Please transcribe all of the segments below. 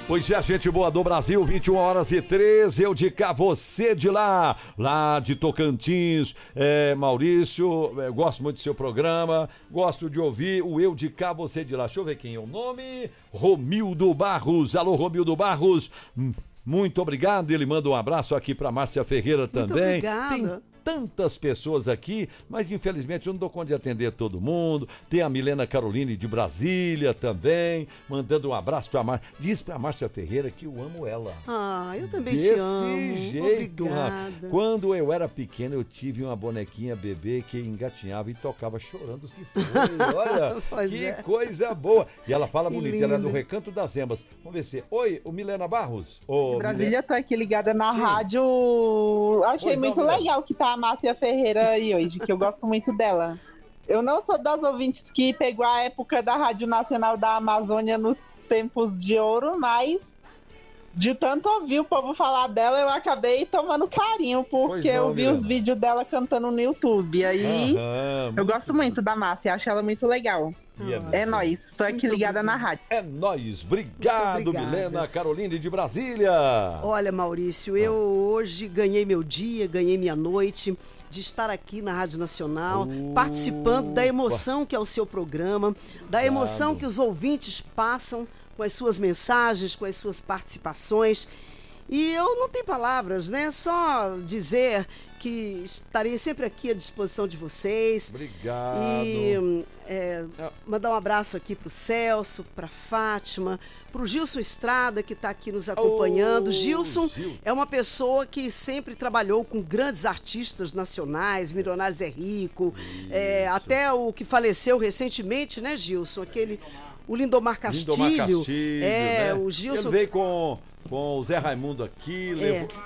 Pois é, gente boa do Brasil, 21h13, eu de cá, você de lá de Tocantins. Maurício, gosto muito do seu programa, gosto de ouvir o eu de cá, você de lá. Deixa eu ver quem é o nome. Romildo Barros. Alô, Romildo Barros. Muito obrigado. Ele manda um abraço aqui para Márcia Ferreira também. Muito obrigada. Tantas pessoas aqui, mas infelizmente eu não dou conta de atender todo mundo. Tem a Milena Caroline de Brasília também, mandando um abraço pra Márcia. Diz pra Márcia Ferreira que eu amo ela. Ah, eu também te amo. Desse jeito, obrigada. Quando eu era pequeno, eu tive uma bonequinha bebê que engatinhava e tocava chorando se foi. Olha, que coisa boa. E ela fala que bonito, linda. ela é do Recanto das Emas. Vamos ver se... Oi, o Milena Barros. De Brasília, tô aqui ligada na rádio. Achei muito legal que tá a Márcia Ferreira aí hoje, que eu gosto muito dela. Eu não sou das ouvintes que pegou a época da Rádio Nacional da Amazônia nos tempos de ouro, mas de tanto ouvir o povo falar dela, eu acabei tomando carinho, porque eu vi os vídeos dela cantando no YouTube. Aí eu gosto muito da Márcia, acho ela muito legal. É nóis, tô aqui ligada na rádio. É nóis, obrigado, Milena Caroline de Brasília. Olha, Maurício, eu hoje ganhei meu dia, ganhei minha noite de estar aqui na Rádio Nacional, participando da emoção que é o seu programa, da emoção que os ouvintes passam com as suas mensagens, com as suas participações. E eu não tenho palavras, né? Só dizer que estarei sempre aqui à disposição de vocês. Obrigado. E mandar um abraço aqui pro Celso, pra Fátima, pro Gilson Estrada, que está aqui nos acompanhando. Gilson é uma pessoa que sempre trabalhou com grandes artistas nacionais, Milionários é Rico, até o que faleceu recentemente, né, Gilson? O Lindomar Castilho. Né? O Gilson... Ele veio com o Zé Raimundo aqui,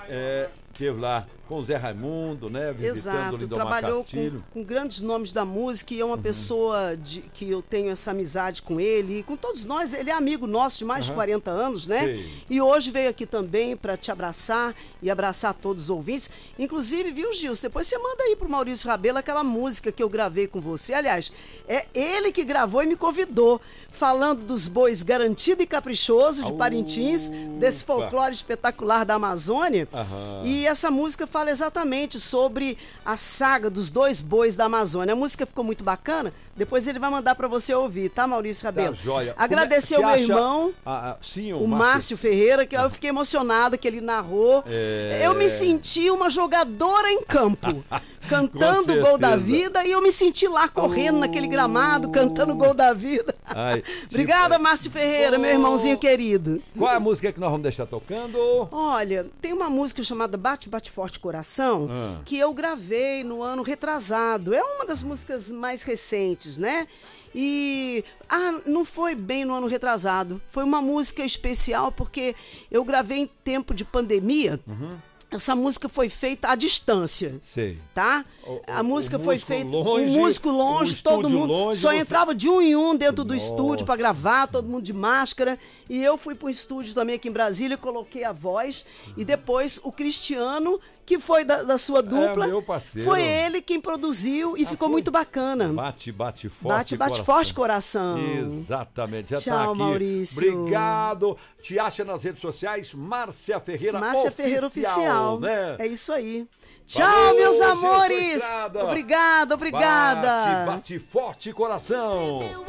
teve lá com o Zé Raimundo, né? Visitando o Lindomar trabalhou Castilho. com grandes nomes da música e é uma pessoa que eu tenho essa amizade com ele e com todos nós. Ele é amigo nosso de mais de 40 anos, né? Sei. E hoje veio aqui também para te abraçar e abraçar todos os ouvintes. Inclusive, viu, Gilson? Depois você manda aí pro Maurício Rabelo aquela música que eu gravei com você. Aliás, é ele que gravou e me convidou, falando dos bois Garantido e Caprichoso de Parintins, desse folclore espetacular da Amazônia. E essa música fala exatamente sobre a saga dos dois bois da Amazônia. A música ficou muito bacana. Depois ele vai mandar para você ouvir, tá, Maurício Rabelo? Tá, joia. Agradecer ao meu irmão, sim, o Márcio Ferreira, que eu fiquei emocionada que ele narrou. Eu me senti uma jogadora em campo, cantando o gol da vida, e eu me senti lá correndo naquele gramado, cantando o gol da vida. Obrigada, Márcio Ferreira, meu irmãozinho querido. Qual é a música que nós vamos deixar tocando? Olha, tem uma música chamada Bate, Bate Forte Coração, que eu gravei no ano retrasado. É uma das músicas mais recentes, né? E não foi bem no ano retrasado. Foi uma música especial porque eu gravei em tempo de pandemia. Essa música foi feita à distância. Sei. Tá? A música foi feita longe, um músico longe, todo mundo longe, só entrava de um em um dentro do estúdio para gravar, todo mundo de máscara. E eu fui para o estúdio também aqui em Brasília, coloquei a voz e depois o Cristiano, que foi da sua dupla, meu parceiro. foi ele quem produziu e ficou muito bacana. Bate, bate forte. Bate, bate forte coração. Exatamente. Já Tchau, tá aqui. Maurício. Obrigado. Te acha nas redes sociais, Márcia Ferreira Márcia Ferreira Oficial. Né? É isso aí. Tchau, Valeu, meus amores. Estrada. Obrigada. Bate, bate forte coração.